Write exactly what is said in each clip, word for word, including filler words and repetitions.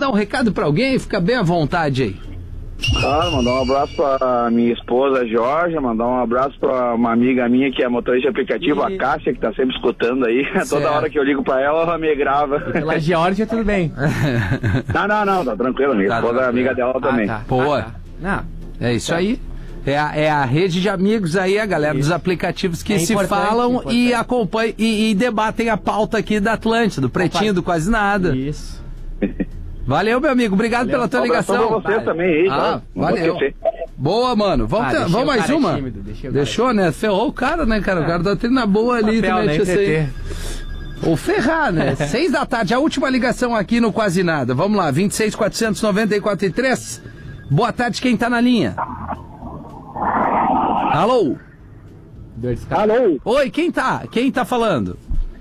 mandar um recado pra alguém? Fica bem à vontade aí. Claro, mandar um abraço pra minha esposa, Jorge, mandar um abraço pra uma amiga minha que é motorista de aplicativo, e... a Cássia, que tá sempre escutando aí. Certo. Toda hora que eu ligo pra ela, ela me grava. E pela Geórgia, tudo bem. Não, não, não, tá tranquilo. Minha tá, esposa é amiga dela ah, também. Tá. Boa. Ah, tá. Não, é isso tá. aí. É a, é a rede de amigos aí, a galera isso. dos aplicativos que é se falam importante. e acompanham e, e debatem a pauta aqui da Atlântida, do Pretinho, do Quase Nada. Isso. Valeu, meu amigo. Obrigado valeu. pela tua ligação. Pra você também aí, ah, valeu. Boa, mano. Vamos, ah, ter, vamos mais uma? Tímido, Deixou, né? Ferrou o cara, né, cara? Ah, o cara tá tendo na boa ali. Papel, né, assim. Ou ferrar, né? Seis da tarde, a última ligação aqui no Quase Nada. Vamos lá, vinte e seis, quatrocentos e noventa e quatro e três. Boa tarde, quem tá na linha? Alô? Alô? Oi, quem tá? Quem tá falando?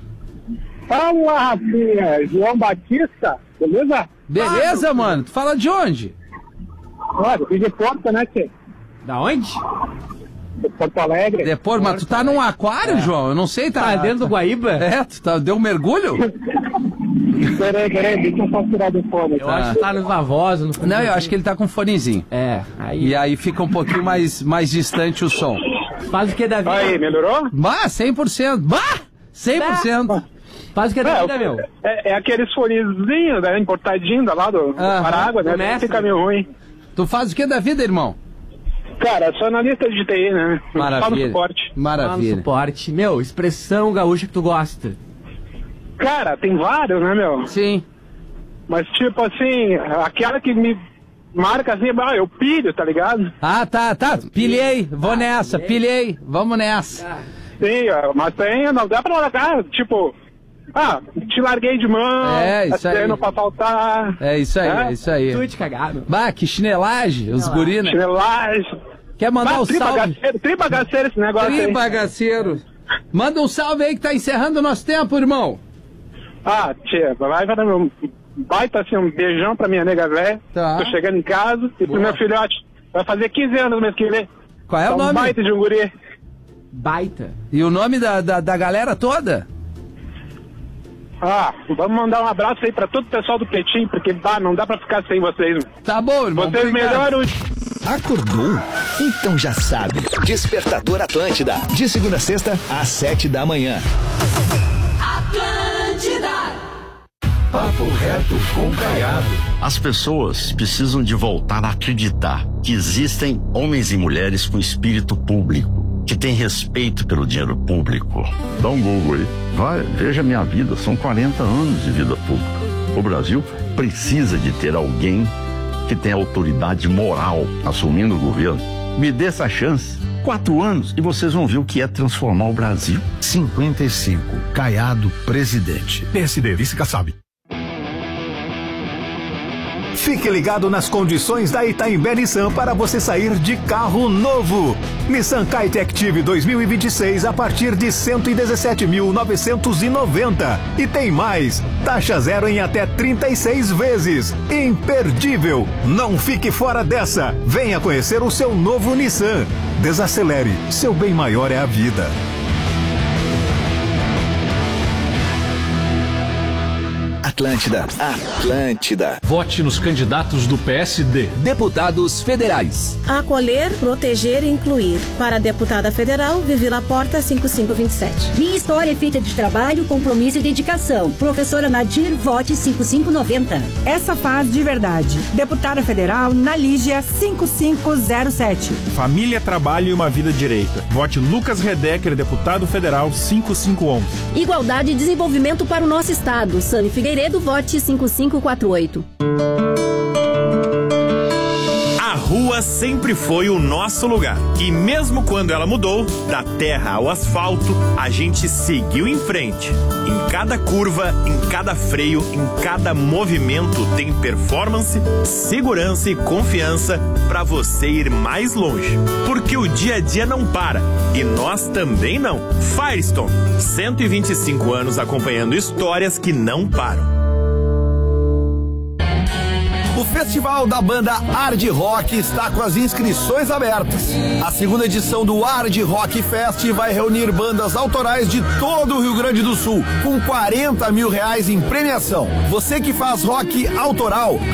Fala, Rafinha. João Batista, beleza? Beleza, ah, mano? Tu fala de onde? Olha, eu fiz de Porto, né, tchê? Da onde? De Porto Alegre. De Porto, mas tu tá num aquário, é. João? Eu não sei, tá... Tá dentro do Guaíba? É, tu tá, deu um mergulho? Peraí, peraí, deixa eu só tirar do fone. Eu tá. acho que tá nos avós. No não, eu acho que ele tá com fonezinho. É. Aí... E aí fica um pouquinho mais, mais distante o som. Faz o que da vida? Aí, melhorou? Bah, cem por cento. Bah, cem por cento. Bah. Faz o que é da vida, meu? É, é aqueles fonezinhos, né, importadinho lá do, do ah, Paraguai, né? Mestre. Fica meio ruim. Tu faz o que da vida, irmão? Cara, sou analista de T I, né? Maravilha. Só no suporte. Maravilha. Só no suporte. Meu, expressão gaúcha que tu gosta. Cara, tem vários, né, meu? Sim. Mas, tipo assim, aquela que me marca assim, ah, eu pilho, tá ligado? Ah, tá, tá. Pilhei. Vou ah, nessa, pilhei. pilhei. Vamos nessa. Ah. Sim, mas tem, não dá pra largar, tipo... Ah, te larguei de mão, é, isso aí. Não pra faltar. É isso aí, é, é isso aí. Tu te cagado. Bah, que chinelagem, os guri, né? Chinelagem. Quer mandar um salve? Bagaceiro, tri bagaceiro esse negócio tri aí. bagaceiro. Manda um salve aí que tá encerrando o nosso tempo, irmão. Ah, tia, vai dar um baita assim, um beijão pra minha nega velha. Tá. Tô chegando em casa e pro meu filhote. Vai fazer quinze anos no mês que vem. Qual é tá o nome? Um baita de um guri. Baita. E o nome da, da, da galera toda? Ah, vamos mandar um abraço aí pra todo o pessoal do Pretinho, porque bah, não dá pra ficar sem vocês. Tá bom, irmão. Vocês melhoram. Acordou? Então já sabe. Despertador Atlântida. De segunda a sexta, às sete da manhã. Atlântida. Papo reto com Caiado. As pessoas precisam de voltar a acreditar que existem homens e mulheres com espírito público, que tem respeito pelo dinheiro público. Dá um Google aí. Vai, veja a minha vida. São quarenta anos de vida pública. O Brasil precisa de ter alguém que tenha autoridade moral assumindo o governo. Me dê essa chance. Quatro anos e vocês vão ver o que é transformar o Brasil. cinquenta e cinco. Caiado, presidente. P S D, vice Kassab. Fique ligado nas condições da Itaimbé Nissan para você sair de carro novo. Nissan Kite Active dois mil e vinte e seis a partir de cento e dezessete mil novecentos e noventa. E tem mais, taxa zero em até trinta e seis vezes. Imperdível! Não fique fora dessa. Venha conhecer o seu novo Nissan. Desacelere, seu bem maior é a vida. Atlântida, Atlântida. Vote nos candidatos do P S D. Deputados federais. Acolher, proteger e incluir. Para a deputada federal, Vivi Laporta, cinco cinco dois sete. Minha história é feita de trabalho, compromisso e dedicação. Professora Nadir, vote cinco cinco nove zero. Essa faz de verdade. Deputada federal, Nalígia, cinco cinco zero sete. Família, trabalho e uma vida direita. Vote Lucas Redecker, deputado federal, cinco cinco um um. Igualdade e desenvolvimento para o nosso estado. Sami Figueiredo, vote cinco cinco quatro oito. A rua sempre foi o nosso lugar. E mesmo quando ela mudou, da terra ao asfalto, a gente seguiu em frente. Em cada curva, em cada freio, em cada movimento tem performance, segurança e confiança para você ir mais longe. Porque o dia a dia não para. E nós também não. Firestone, cento e vinte e cinco anos acompanhando histórias que não param. O Festival da Banda Hard Rock está com as inscrições abertas. A segunda edição do Hard Rock Fest vai reunir bandas autorais de todo o Rio Grande do Sul, com quarenta mil reais em premiação. Você que faz rock autoral,